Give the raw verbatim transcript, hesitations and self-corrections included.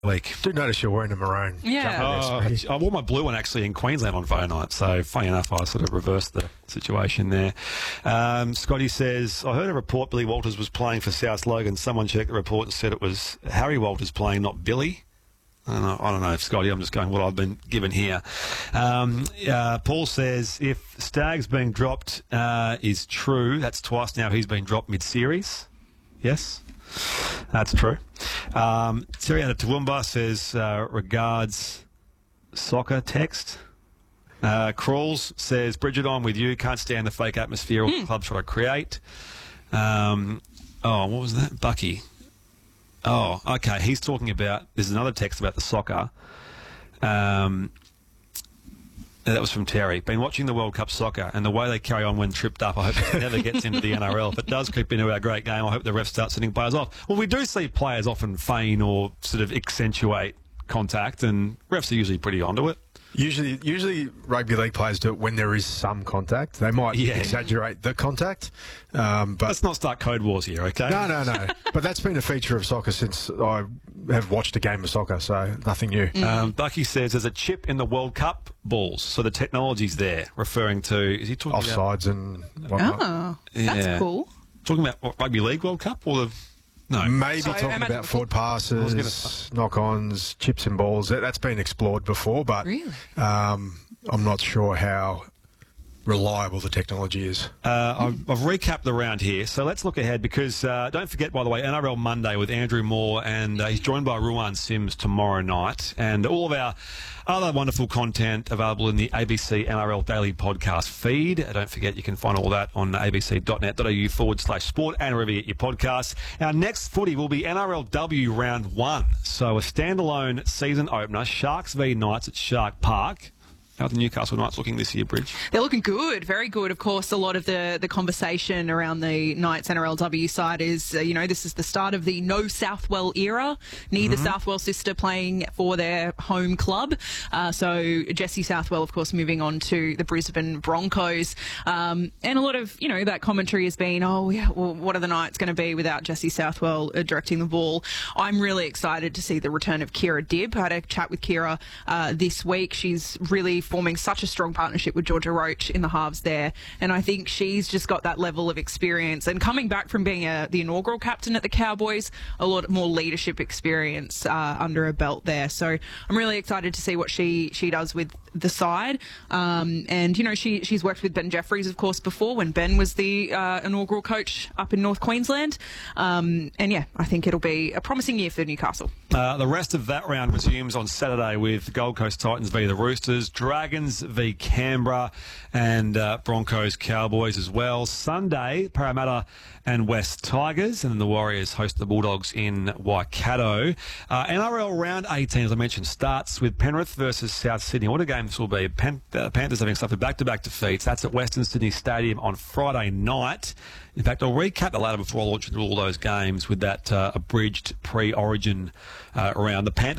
week. Do notice you're wearing a maroon. Yeah. Oh, I wore my blue one actually in Queensland on Friday night, so funny enough, I sort of reversed the situation there. Um, Scotty says, I heard a report Billy Walters was playing for South Logan. Someone checked the report and said it was Harry Walters playing, not Billy. I don't know, I don't know if Scotty, I'm just going what I've been given here. Um, uh, Paul says, if Staggs being dropped uh, is true, that's twice now he's been dropped mid-series. Yes? That's true. Um, Siriana Toowoomba says, uh, regards soccer text. Uh, Crawls says, Bridget, I'm with you. Can't stand the fake atmosphere all the clubs try to create. Um, oh, what was that? Bucky. Oh, okay. He's talking about, there's another text about the soccer. Um, that was from Terry. Been watching the World Cup soccer, and the way they carry on when tripped up, I hope it never gets into the N R L. If it does creep into our great game, I hope the refs start sending players off. Well, we do see players often feign or sort of accentuate contact, and refs are usually pretty onto it. Usually, usually rugby league players do it when there is some contact. They might Yeah. exaggerate the contact, um, but Let's not start code wars here, okay? no, no, no. But that's been a feature of soccer since I have watched a game of soccer, so nothing new. Um, Bucky says there's a chip in the World Cup balls, so the technology's there, referring to, is he talking about... Offsides and whatnot. Oh, that's Yeah. cool. Talking about what, Rugby League World Cup or the... No. Maybe So, talking imagine- about forward was gonna passes, knock-ons, chips and balls. That, that's been explored before, but Really? um, I'm not sure how reliable the technology is. Uh, I've, I've recapped the round here, so let's look ahead because uh, don't forget, by the way, N R L Monday with Andrew Moore, and uh, he's joined by Ruan Sims tomorrow night, and all of our other wonderful content available in the A B C N R L Daily Podcast feed. Uh, don't forget, you can find all that on abc.net.au forward slash sport and wherever you get your podcasts. Our next footy will be N R L W round one, so a standalone season opener, Sharks v Knights at Shark Park. How are the Newcastle Knights looking this year, Bridge? They're looking good, very good. Of course, a lot of the, the conversation around the Knights N R L W side is, uh, you know, this is the start of the no Southwell era. Neither mm-hmm. Southwell sister playing for their home club. Uh, so Jesse Southwell, of course, moving on to the Brisbane Broncos. Um, and a lot of, you know, that commentary has been, oh, yeah, well, what are the Knights going to be without Jesse Southwell uh, directing the ball? I'm really excited to see the return of Kira Dibb. I had a chat with Kira uh, this week. She's really forming such a strong partnership with Georgia Roach in the halves there, and I think she's just got that level of experience, and coming back from being a, the inaugural captain at the Cowboys, a lot more leadership experience uh, under her belt there. So I'm really excited to see what she she does with the side. Um, and you know, she she's worked with Ben Jeffries, of course, before when Ben was the uh, inaugural coach up in North Queensland. Um, and yeah, I think it'll be a promising year for Newcastle. Uh, the rest of that round resumes on Saturday with Gold Coast Titans v the Roosters, Dragons v Canberra, and uh, Broncos Cowboys as well. Sunday, Parramatta and West Tigers, and then the Warriors host the Bulldogs in Waikato. Uh, N R L round eighteen, as I mentioned, starts with Penrith versus South Sydney. What a game this will be. Pen- uh, Panthers having suffered back-to-back defeats. That's at Western Sydney Stadium on Friday night. In fact, I'll recap the ladder before I launch into all those games with that uh, abridged pre-origin uh, round. The Panthers